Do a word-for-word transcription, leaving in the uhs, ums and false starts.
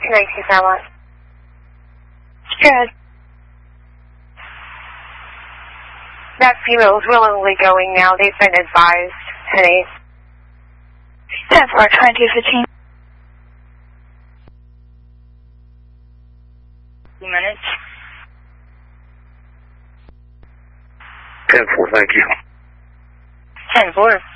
two nine two Fairmont. Good. That female is willingly going now. They've been advised. ten eight. ten four, twenty-two fifteen. Two minutes. ten four, thank you. ten four.